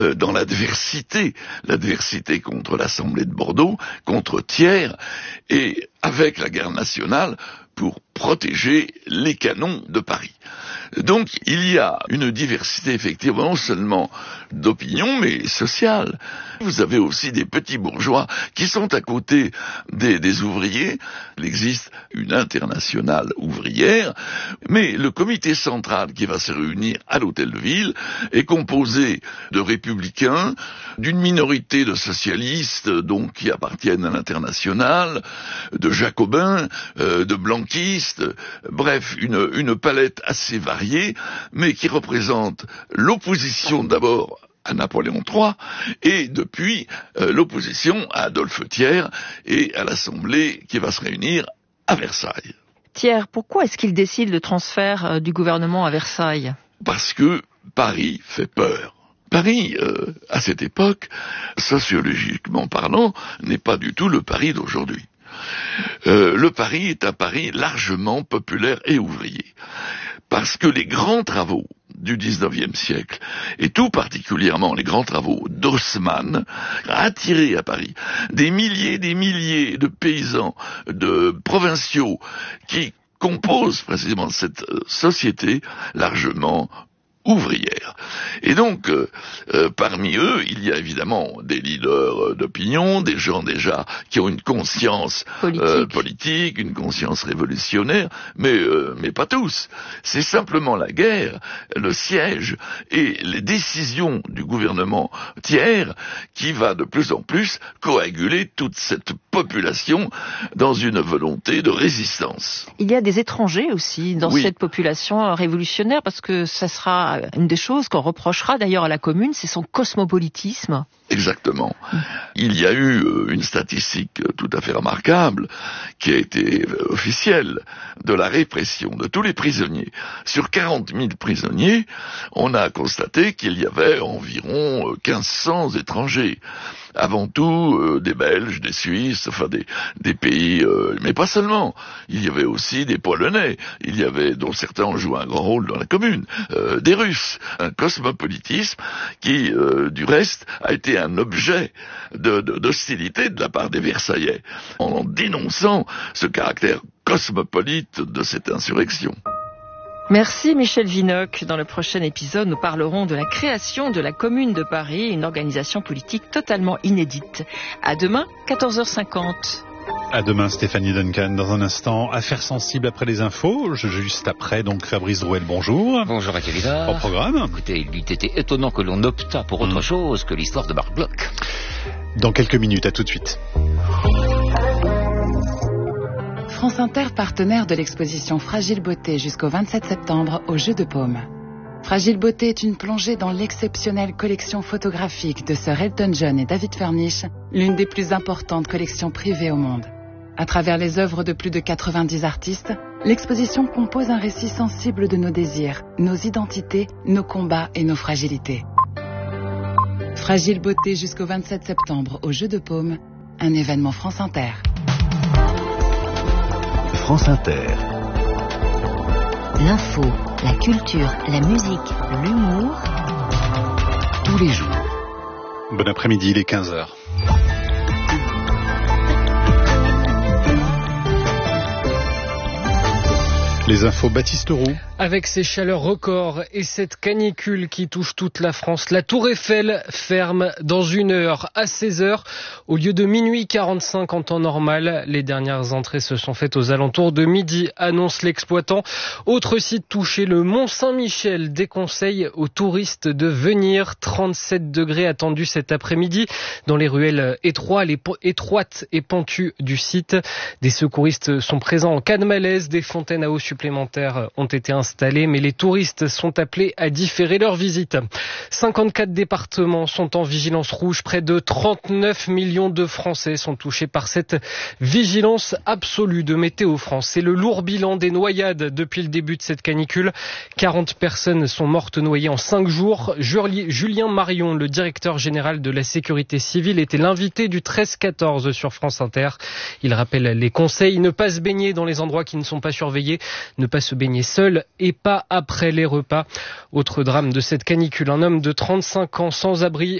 dans l'adversité contre l'Assemblée de Bordeaux, contre Thiers, et avec la garde nationale pour protéger les canons de Paris. Donc il y a une diversité effectivement non seulement d'opinion mais sociale. Vous avez aussi des petits bourgeois qui sont à côté des ouvriers. Il existe une internationale ouvrière, mais le comité central qui va se réunir à l'Hôtel de Ville est composé de républicains, d'une minorité de socialistes donc qui appartiennent à l'internationale, de jacobins, de blanquistes, bref, une palette assez variée, mais qui représente l'opposition d'abord à Napoléon III et depuis l'opposition à Adolphe Thiers et à l'Assemblée qui va se réunir à Versailles. Thiers, pourquoi est-ce qu'il décide le transfert du gouvernement à Versailles ? Parce que Paris fait peur. Paris, à cette époque, sociologiquement parlant, n'est pas du tout le Paris d'aujourd'hui. Le Paris est un Paris largement populaire et ouvrier. Parce que les grands travaux du 19e siècle, et tout particulièrement les grands travaux d'Haussmann, attiré à Paris des milliers de paysans, de provinciaux qui composent précisément cette société largement ouvrière. Et donc, parmi eux, il y a évidemment des leaders d'opinion, des gens déjà qui ont une conscience politique, une conscience révolutionnaire, mais pas tous. C'est simplement la guerre, le siège et les décisions du gouvernement Thiers qui va de plus en plus coaguler toute cette population dans une volonté de résistance. Il y a des étrangers aussi dans cette population révolutionnaire, parce que ça sera une des choses qu'on reprochera d'ailleurs à la Commune, c'est son cosmopolitisme. Exactement. Il y a eu une statistique tout à fait remarquable qui a été officielle de la répression de tous les prisonniers. Sur 40 000 prisonniers, on a constaté qu'il y avait environ 1500 étrangers. Avant tout des Belges, des Suisses, enfin des pays, mais pas seulement. Il y avait aussi des Polonais, dont certains ont joué un grand rôle dans la Commune, des Russes, un cosmopolitisme qui, du reste, a été un objet d'hostilité de la part des Versaillais, en dénonçant ce caractère cosmopolite de cette insurrection. Merci Michel Vinocq. Dans le prochain épisode, nous parlerons de la création de la Commune de Paris, une organisation politique totalement inédite. À demain, 14h50. À demain, Stéphanie Duncan. Dans un instant, affaires sensibles après les infos. Juste après, donc Fabrice Drouel, bonjour. Bonjour à Kevin. Au programme. Écoutez, il eût été étonnant que l'on optât pour autre chose que l'histoire de Marc Bloch. Dans quelques minutes, à tout de suite. France Inter, partenaire de l'exposition Fragile Beauté jusqu'au 27 septembre au Jeu de Paume. Fragile Beauté est une plongée dans l'exceptionnelle collection photographique de Sir Elton John et David Furnish, l'une des plus importantes collections privées au monde. À travers les œuvres de plus de 90 artistes, l'exposition compose un récit sensible de nos désirs, nos identités, nos combats et nos fragilités. Fragile Beauté jusqu'au 27 septembre au Jeu de Paume, un événement France Inter. France Inter. L'info, la culture, la musique, l'humour, tous les jours. Bon après-midi, il est 15h. Les infos, Baptiste Roux. Avec ces chaleurs records et cette canicule qui touche toute la France, la Tour Eiffel ferme dans 1 heure à 16h au lieu de minuit 45 en temps normal. Les dernières entrées se sont faites aux alentours de midi, annonce l'exploitant. Autre site touché, le Mont-Saint-Michel, déconseille aux touristes de venir. 37 degrés attendus cet après-midi dans les ruelles étroites et pentues du site. Des secouristes sont présents en cas de malaise. Des fontaines à eau supplémentaires ont été installées, mais les touristes sont appelés à différer leur visite. 54 départements sont en vigilance rouge. Près de 39 millions de Français sont touchés par cette vigilance absolue de Météo France. C'est le lourd bilan des noyades depuis le début de cette canicule. 40 personnes sont mortes noyées en 5 jours. Julien Marion, le directeur général de la sécurité civile, était l'invité du 13-14 sur France Inter. Il rappelle les conseils: ne pas se baigner dans les endroits qui ne sont pas surveillés, ne pas se baigner seul et pas après les repas. Autre drame de cette canicule, un homme de 35 ans sans abri